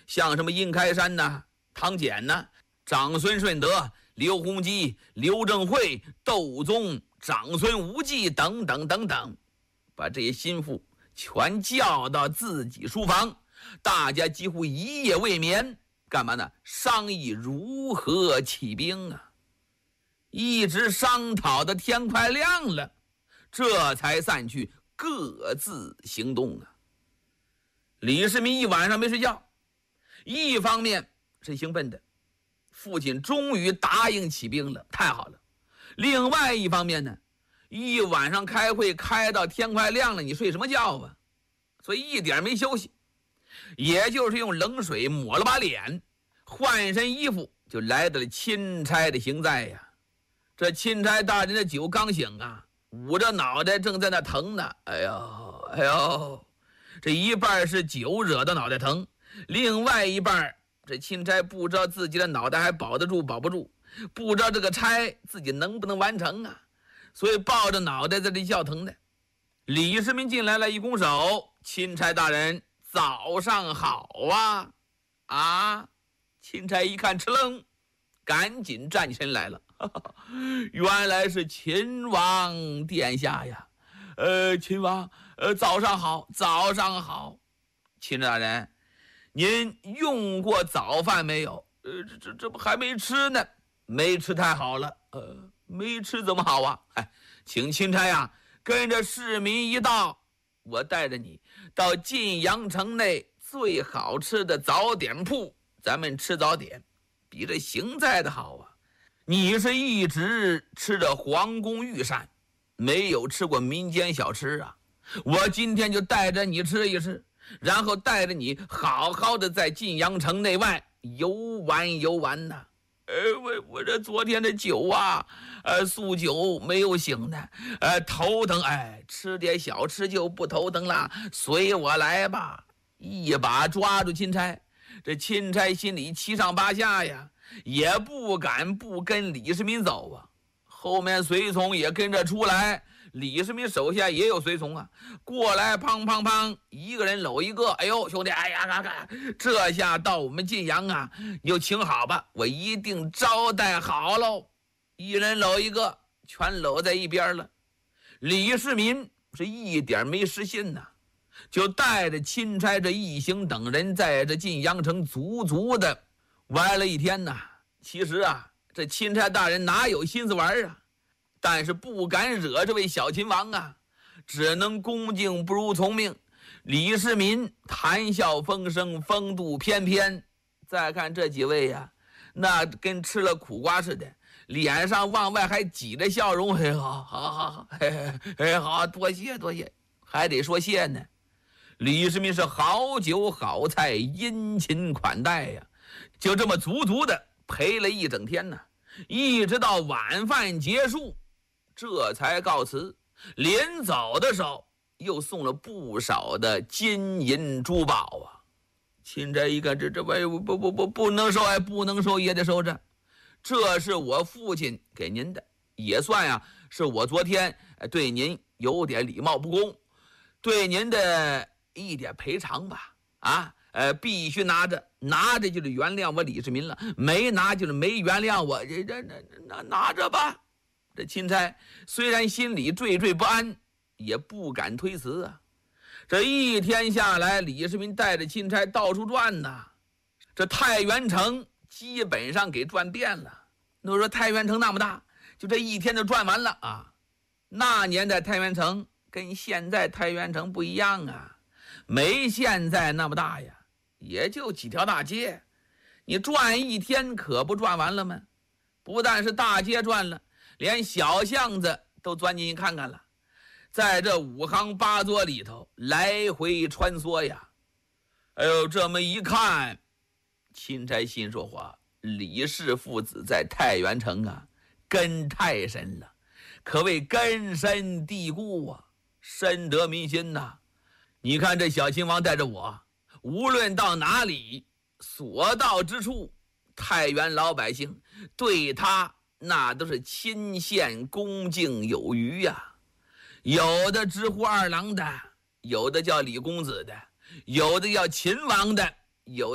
像什么殷开山呐、唐简呐、长孙顺德、刘洪基、刘正会、窦宗、长孙无忌等等等等，把这些心腹全叫到自己书房，大家几乎一夜未眠，干嘛呢？商议如何起兵啊！一直商讨的天快亮了，这才散去，各自行动啊。李世民一晚上没睡觉，一方面是兴奋的，父亲终于答应起兵了，太好了。另外一方面呢，一晚上开会开到天快亮了，你睡什么觉啊？所以一点没休息，也就是用冷水抹了把脸，换身衣服就来到了钦差的行在呀。这钦差大人的酒刚醒啊，捂着脑袋正在那疼呢。哎呦，这一半是酒惹的脑袋疼，另外一半这钦差不知道自己的脑袋还保得住保不住，不知道这个差自己能不能完成啊，所以抱着脑袋在这叫疼的。李世民进来了，一拱手：“钦差大人，早上好啊！”啊，钦差一看吃愣，赶紧站起身来了。原来是秦王殿下呀！秦王，早上好，早上好。钦差大人，您用过早饭没有？这不还没吃呢。没吃太好了。没吃怎么好啊？请钦差呀，跟着市民一道，我带着你到晋阳城内最好吃的早点铺，咱们吃早点，比这行在的好啊。你是一直吃着皇宫御膳，没有吃过民间小吃啊。我今天就带着你吃一吃，然后带着你好好的在晋阳城内外游玩游玩呐。我这昨天的酒啊，宿酒没有醒呢，头疼，吃点小吃就不头疼了，随我来吧。一把抓住钦差，这钦差心里七上八下呀，也不敢不跟李世民走啊。后面随从也跟着出来，李世民手下也有随从啊，过来砰砰砰，一个人搂一个。哎呦兄弟，这下到我们晋阳啊，你就请好吧，我一定招待好喽。一人搂一个，全搂在一边了。李世民是一点没失信呐，就带着钦差这一行等人在这晋阳城足足的玩了一天呐。其实啊，这钦差大人哪有心思玩啊？但是不敢惹这位小秦王啊，只能恭敬不如从命。李世民谈笑风生，风度翩翩。再看这几位呀，那跟吃了苦瓜似的，脸上往外还挤着笑容。好，多谢，还得说谢呢。李世民是好酒好菜，殷勤款待呀，就这么足足的陪了一整天呢，一直到晚饭结束，这才告辞。临走的时候又送了不少的金银珠宝啊。钦差一看，这不能收，不能收也得收着。这是我父亲给您的，也算呀，是我昨天对您有点礼貌不公，对您的一点赔偿吧。必须拿着就是原谅我李世民了，没拿就是没原谅我。拿着吧。这钦差虽然心里惴惴不安，也不敢推辞啊。这一天下来，李世民带着钦差到处转呐，这太原城基本上给转遍了。那说太原城那么大，就这一天就转完了啊。那年代太原城跟现在太原城不一样啊，没现在那么大呀，也就几条大街，你转一天可不转完了吗？不但是大街转了，连小巷子都钻进去看看了，在这五行八作里头来回穿梭呀。这么一看，钦差心说话，李氏父子在太原城啊，根太深了，可谓根深蒂固啊，深得民心呐。你看这小秦王带着我，无论到哪里，所到之处，太原老百姓对他那都是亲献恭敬有余呀。有的直呼二郎的，有的叫李公子的，有的叫秦王的，有